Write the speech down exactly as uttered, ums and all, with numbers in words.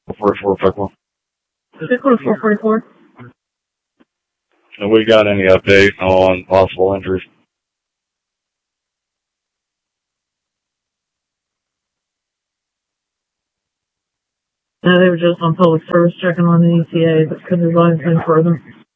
forty-four, pick one. Pick one, four forty-four. And we got any update on possible injuries? No, they were just on public service checking on the E T A, but couldn't advise anything further.